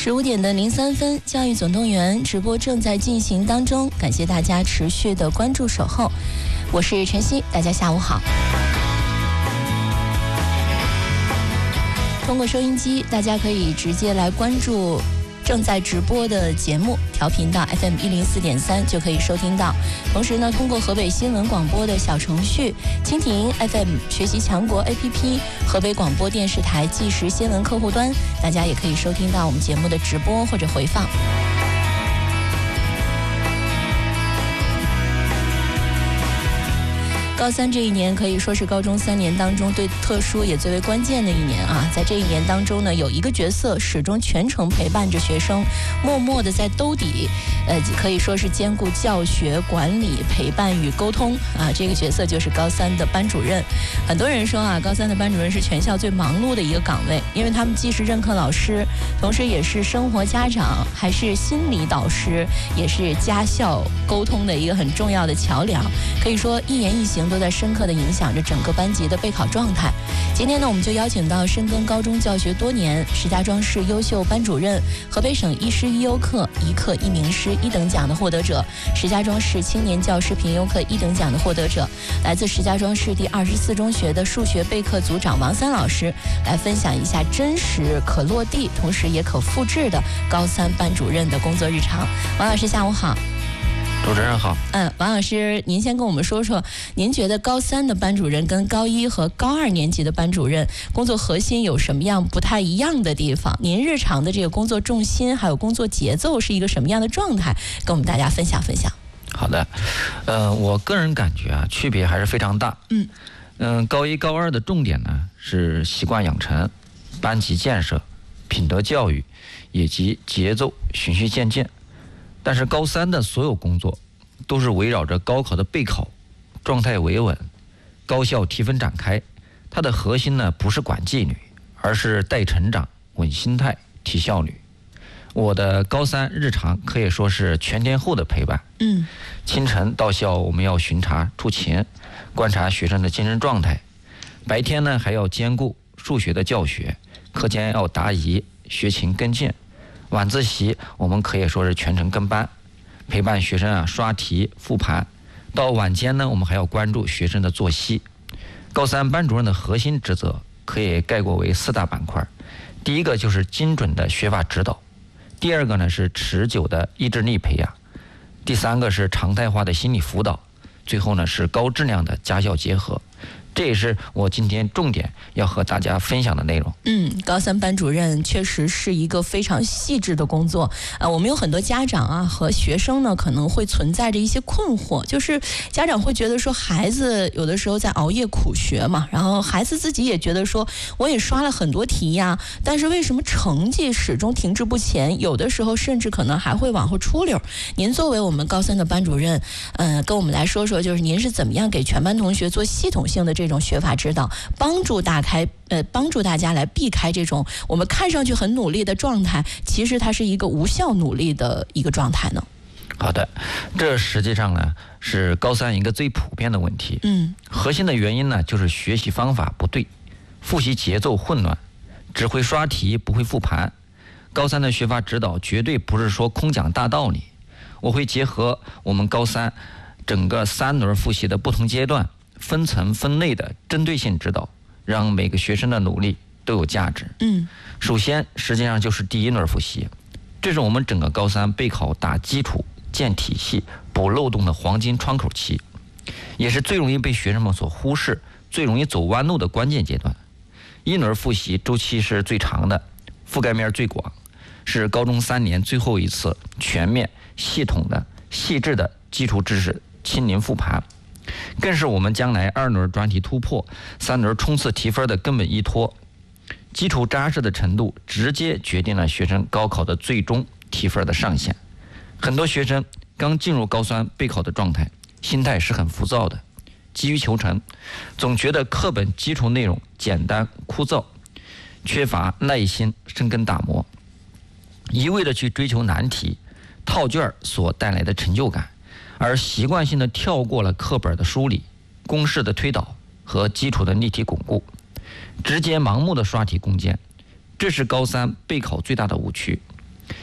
15点的03分，教育总动员直播正在进行当中，感谢大家持续的关注守候，我是晨曦，大家下午好。通过收音机，大家可以直接来关注正在直播的节目，调频到 FM 104.3就可以收听到。同时呢，通过河北新闻广播的小程序、蜻蜓 FM 学习强国 APP、河北广播电视台即时新闻客户端，大家也可以收听到我们节目的直播或者回放。高三这一年可以说是高中3年当中最特殊也最为关键的一年啊！在这一年当中呢，有一个角色始终全程陪伴着学生，默默的在兜底，可以说是兼顾教学、管理、陪伴与沟通啊！这个角色就是高三的班主任。很多人说啊，高三的班主任是全校最忙碌的一个岗位，因为他们既是任课老师，同时也是生活家长，还是心理导师，也是家校沟通的一个很重要的桥梁。可以说一言一行都在深刻地影响着整个班级的备考状态。今天呢，我们就邀请到深耕高中教学多年、石家庄市优秀班主任、河北省一师一优课一课一名师1等奖的获得者、石家庄市青年教师评优课1等奖的获得者，来自石家庄市第24中学的数学备课组长王三老师，来分享一下真实可落地，同时也可复制的高三班主任的工作日常。王老师下午好。 主持人好。 王老师，您先跟我们说说，您觉得高3的班主任跟高1和高2年级的班主任工作核心有什么样不太一样的地方？您日常的这个工作重心还有工作节奏是一个什么样的状态？跟我们大家分享分享。 好的，我个人感觉啊，区别还是非常大。高1、高2的重点呢是习惯养成、班级建设、品德教育以及节奏循序渐进。但是高3的所有工作都是围绕着高考的备考，状态维稳，高效提分展开。它的核心呢不是管纪律，而是带成长、稳心态、提效率。我的高3日常可以说是全天候的陪伴。清晨到校我们要巡查出勤，观察学生的精神状态。白天呢还要兼顾数学的教学，课间要答疑，学勤跟进。晚自习我们可以说是全程跟班，陪伴学生刷题复盘。到晚间呢，我们还要关注学生的作息。高3班主任的核心职责可以概括为4大板块。第一个就是精准的学法指导，第二个呢是持久的意志力培养，第三个是常态化的心理辅导，最后呢是高质量的家校结合。这也是我今天重点要和大家分享的内容。 高3班主任确实是一个非常细致的工作。我们有很多家长啊和学生呢，可能会存在着一些困惑，就是家长会觉得说，孩子有的时候在熬夜苦学嘛，然后孩子自己也觉得说，我也刷了很多题呀，但是为什么成绩始终停滞不前？有的时候甚至可能还会往后出溜。您作为我们高3的班主任，跟我们来说说，就是您是怎么样给全班同学做系统性的这种学法指导，帮助大家来避开这种我们看上去很努力的状态，其实它是一个无效努力的一个状态呢？ 好的，这实际上呢是高3一个最普遍的问题。核心的原因呢就是学习方法不对，复习节奏混乱，只会刷题不会复盘。高3的学法指导绝对不是说空讲大道理，我会结合我们高3整个3轮复习的不同阶段，分层分类的针对性指导，让每个学生的努力都有价值。首先实际上就是第1轮复习，这是我们整个高3备考打基础、建体系、补漏洞的黄金窗口期，也是最容易被学生们所忽视、最容易走弯路的关键阶段。1轮复习周期是最长的，覆盖面最广，是高中3年最后一次全面、系统的、细致的基础知识亲临复盘，更是我们将来2轮专题突破、3轮冲刺提分的根本依托。基础扎实的程度直接决定了学生高考的最终提分的上限。很多学生刚进入高3备考的状态，心态是很浮躁的，急于求成，总觉得课本基础内容简单枯燥，缺乏耐心生根打磨，一味的去追求难题、套卷所带来的成就感，而习惯性的跳过了课本的梳理、公式的推导和基础的例题巩固，直接盲目的刷题攻坚，这是高3备考最大的误区。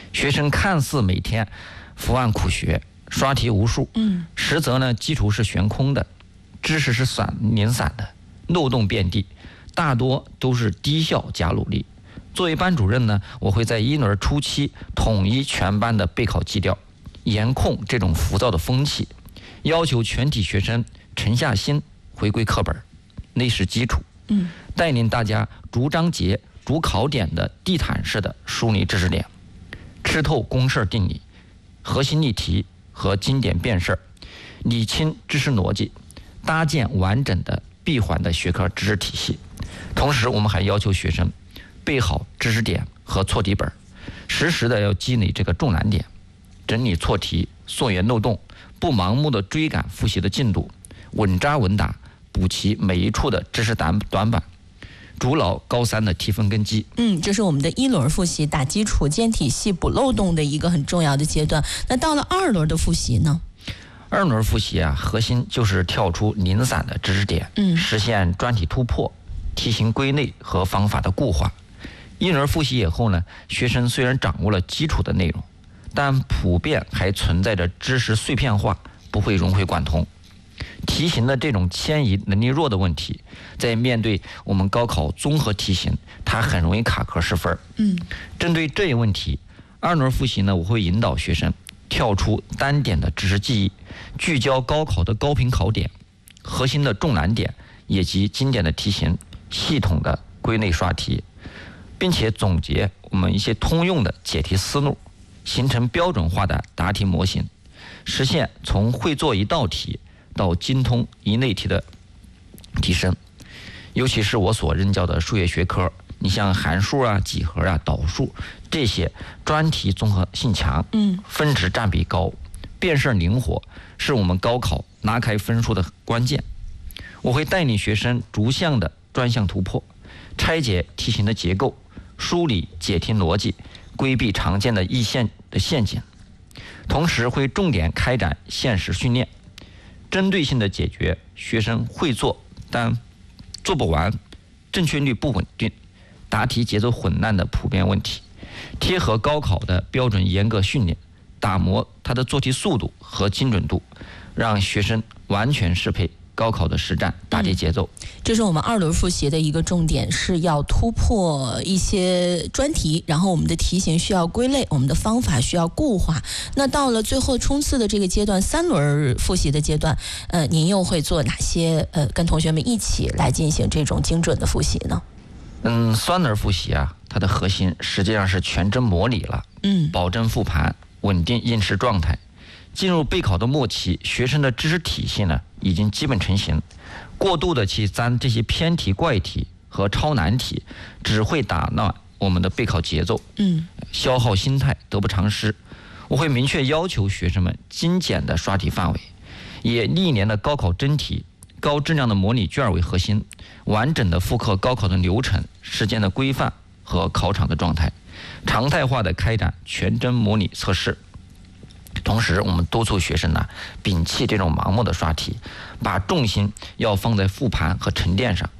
学生看似每天伏案苦学，刷题无数，实则呢基础是悬空的，知识是零散的，漏洞遍地，大多都是低效加努力。作为班主任呢，我会在一轮初期统一全班的备考基调，严控这种浮躁的风气，要求全体学生沉下心，回归课本，内实基础，带领大家逐章节、逐考点的地毯式的梳理知识点，吃透公式定理、核心例题和经典变式，理清知识逻辑，搭建完整的闭环的学科知识体系。同时，我们还要求学生备好知识点和错题本，实时的要积累这个重难点，整理错题，溯源漏洞，不盲目的追赶复习的进度，稳扎稳打，补齐每一处的知识短板，筑牢高3的提分根基。 这是我们的一轮复习，打基础、建体系、补漏洞的一个很重要的阶段。那到了2轮的复习呢 ？2轮复习啊，核心就是跳出零散的知识点，实现专题突破、题型归类和方法的固化。1轮复习以后呢，学生虽然掌握了基础的内容，但普遍还存在着知识碎片化，不会融会贯通。题型的这种迁移能力弱的问题，在面对我们高考综合题型，它很容易卡壳失分。针对这一问题，2轮复习呢，我会引导学生跳出单点的知识记忆，聚焦高考的高频考点、核心的重难点以及经典的题型，系统的归类刷题，并且总结我们一些通用的解题思路，形成标准化的答题模型，实现从会做一道题到精通一类题的提升。尤其是我所任教的数学学科，你像函数啊、几何啊、导数这些专题综合性强，分值占比高，变式灵活，是我们高考拉开分数的关键。我会带领学生逐项的专项突破，拆解题型的结构，梳理解题逻辑，规避常见的易陷的陷阱。同时会重点开展现实训练，针对性的解决学生会做但做不完、正确率不稳定、答题节奏混乱的普遍问题，贴合高考的标准严格训练，打磨它的做题速度和精准度，让学生完全适配高考的实战答题节奏。 这是我们2轮复习的一个重点，是要突破一些专题，然后我们的题型需要归类，我们的方法需要固化。那到了最后冲刺的这个阶段，3轮复习的阶段，您又会做哪些跟同学们一起来进行这种精准的复习呢 ？3轮复习啊，它的核心实际上是全真模拟了，保证复盘，稳定应试状态。进入备考的末期，学生的知识体系呢已经基本成型，过度的去沾这些偏题、怪题和超难题，只会打乱我们的备考节奏，消耗心态，得不偿失。我会明确要求学生们精简的刷题范围，以历年的高考真题、高质量的模拟卷为核心，完整的复刻高考的流程、时间的规范和考场的状态，常态化的开展全真模拟测试。同时，我们督促学生呢，摒弃这种盲目的刷题，把重心要放在复盘和沉淀上，